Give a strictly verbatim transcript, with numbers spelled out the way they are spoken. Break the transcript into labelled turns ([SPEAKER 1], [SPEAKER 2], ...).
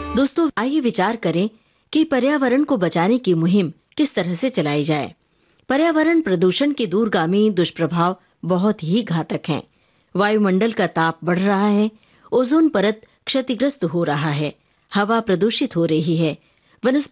[SPEAKER 1] दोस्तों, आइए विचार करें कि पर्यावरण को बचाने की मुहिम किस तरह से चलाई जाए। पर्यावरण प्रदूषण के दूरगामी दुष्प्रभाव बहुत ही घातक हैं। वायुमंडल का ताप बढ़ रहा है, ओजोन परत क्षतिग्रस्त हो रहा है, हवा प्रदूषित हो रही है, वनस्पति